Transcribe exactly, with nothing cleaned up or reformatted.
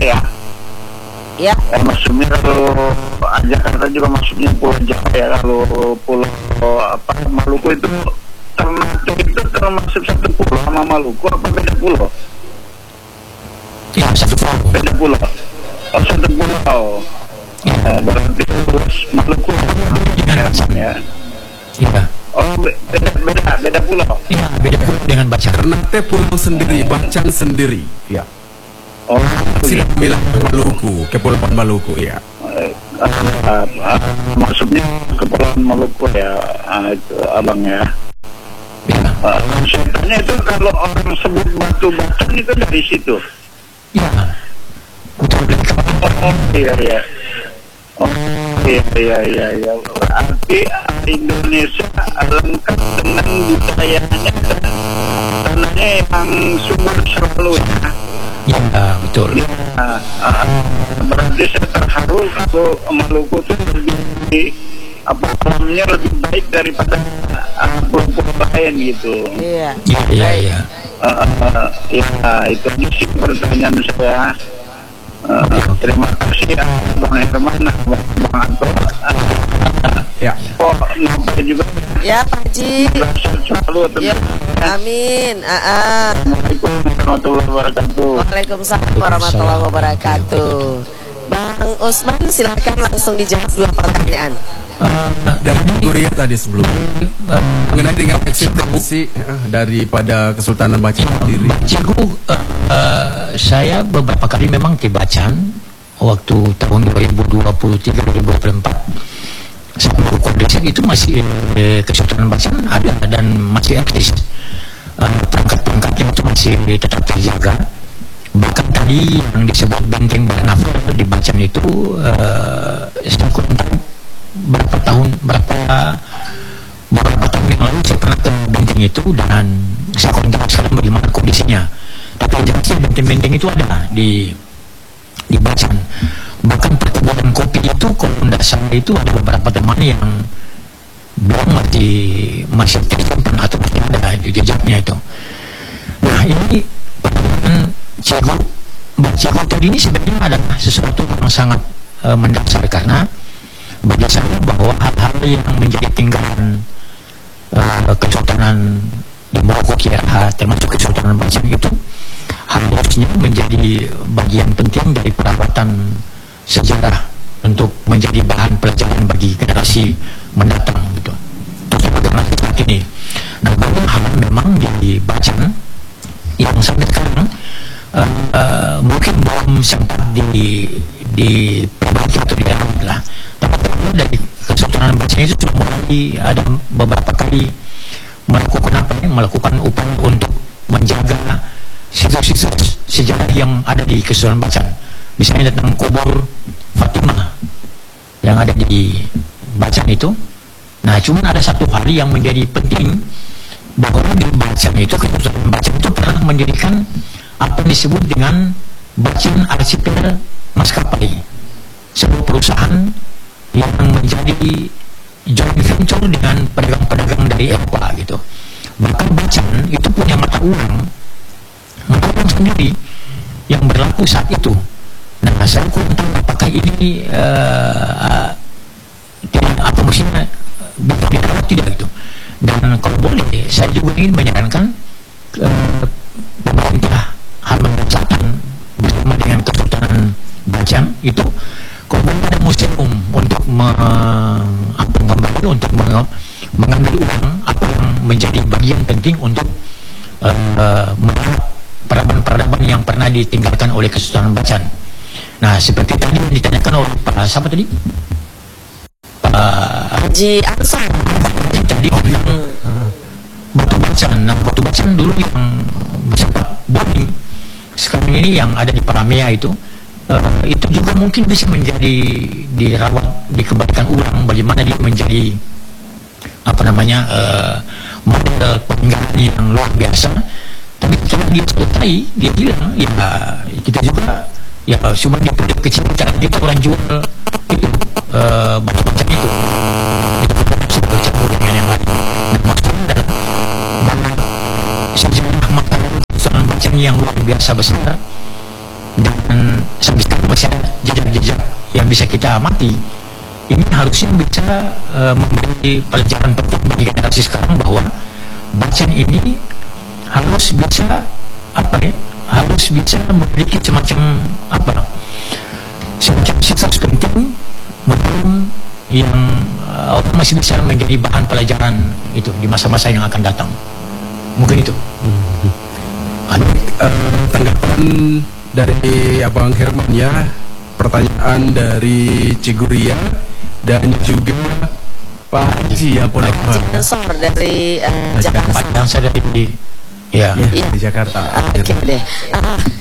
ya. Ya. Eh, maksudnya kalau Jakarta juga maksudnya Pulau Jawa ya, kalau Pulau apa Maluku itu termasuk itu termasuk satu pulau sama Maluku apa beda pulau? Ya, satu pulau. Beda pulau. Oh, satu pulau. Ya. Oh, berarti Maluku ya. Ya. Iya. Oh, beda beda beda pulau. Iya, beda pulau dengan Bacan. Ternate pulau sendiri, Bacan sendiri. Ya. Oh, Sila bilang Maluku, Kepulauan Maluku ya. Uh, uh, uh, maksudnya Kepulauan Maluku ya, uh, itu abang ya. Ya. Uh, Sebenarnya itu kalau orang sebut Batu Bacan itu dari situ. Ya. Betul betul. Oh iya iya. Oh iya iya iya iya. Berarti Indonesia lengkap dengan budayanya, tanahnya yang subur selalu ya. Ya, betul. Ya, uh, berarti saya terharu kalau Maluku itu lebih apa alamnya lebih baik daripada uh, pulau-pulau lain gitu. Iya. Iya, iya, iya. Uh, uh, ya itu sih pertanyaan saya. Uh, terima kasih ya, Bang Herman, Bang Anto. Uh, Ya. Oh, nampak juga. Ya, Pak Haji. Selalu Ya, amin. Aa. Assalamualaikum warahmatullahi wabarakatuh. Waalaikumsalam warahmatullahi wabarakatuh. Bang Usman, silakan langsung dijawab dua pertanyaan. Uh, Dari Guria tadi sebelumnya mengenai dengan eksistensi eh, daripada Kesultanan Bacan sendiri. Cikgu, uh, uh, saya beberapa kali memang ke Bacan waktu tahun dua ribu dua puluh tiga dua ribu dua puluh empat. Sampai kondisi itu masih eh, Kesultanan Bacan ada dan masih eksis. Uh, perangkat-perangkatnya itu masih tetap terjaga. Bahkan tadi yang disebut benteng Banafar di Bacan itu uh, saya kurang berapa tahun berapa beberapa tahun yang lalu saya pernah ke benteng itu dan saya kurang tahu sekarang bagaimana kondisinya. Tapi jelasnya benteng-benteng itu ada di di Bacan. Bahkan perkebunan kopi itu kalau tidak salah itu ada beberapa teman yang bilang masih masih tersimpan atau masih ada di jejaknya itu. Nah ini pertanyaan Cikgu Mbak Cikgu tadi ini sebenarnya adalah sesuatu yang sangat uh, mendasar karena bagi saya bahwa hal-hal yang menjadi tinggalan uh, Kesultanan di Maluku Kira termasuk Kesultanan Bacan itu harusnya menjadi bagian penting dari perawatan sejarah untuk menjadi bahan pelajaran bagi generasi mendatang gitu. Terus generasi saat ini. Nah, banyak hal memang di Bacan yang sampai sekarang uh, uh, mungkin belum sempat di diperbaiki atau didalam lah. Tapi dari Kesultanan Bacan itu sudah mulai ada beberapa kali melakukan apa ya, melakukan upaya untuk menjaga situs-situs sejarah yang ada di Kesultanan Bacan. Misalnya tentang kubur Fatimah yang ada di Bacan itu. Nah, cuma ada satu hal yang menjadi penting bahwa di Bacan itu, Kesultanan Bacan itu pernah mendirikan apa yang disebut dengan Bacan Archipel Maskapai, sebuah perusahaan yang menjadi joint venture dengan pedagang-pedagang dari Eropa gitu. Bahkan Bacan itu punya mata uang, mata uang sendiri yang berlaku saat itu. Nah, saya kurang tahu apakah ini uh, tidak apa maksudnya bisa dirawat tidak gitu. Dan kalau boleh, saya juga ingin menyarankan uh, pemerintah Kalimantan Selatan bersama dengan Kesultanan Bacan itu kalau boleh ada museum untuk mengembali untuk mengambil uang apa yang menjadi bagian penting untuk uh, merawat peradaban-peradaban yang pernah ditinggalkan oleh Kesultanan Bacan. Nah, seperti tadi yang ditanyakan oleh Pak siapa tadi? Pak Haji Ansar. Tadi bilang Batu Bacan. Nah, Batu Bacan dulu yang sempat booming. Sekarang ini yang ada di Paramea itu, uh, itu juga mungkin bisa menjadi dirawat, dikembalikan ulang. Bagaimana dia menjadi apa namanya uh, model peninggalan yang luar biasa. Tapi setelah dia selesai, dia bilang ya kita juga ya cuma di produk kecil cara kita orang jual itu uh, macam-macam itu itu bisa bercampur dengan yang lain. Nah, maksudnya adalah banyak sejarah makanan Kesultanan Bacan yang luar biasa besar dan sampai sekarang masih ada jejak-jejak yang bisa kita amati. Ini harusnya bisa uh, memberi pelajaran penting bagi generasi sekarang bahwa bacaan ini harus bisa apa ya, harus bisa memiliki semacam apa, semacam situs penting belum yang uh, masih bisa menjadi bahan pelajaran itu di masa-masa yang akan datang. Mungkin itu. Hmm. Ada uh, tanggapan dari Abang Herman ya, pertanyaan dari Ciguria dan juga Pak Haji ya, Pak Sensor dari uh, Jakarta. Yang saya dari ya, Ya. di Jakarta. Ah, Oke deh. Ah,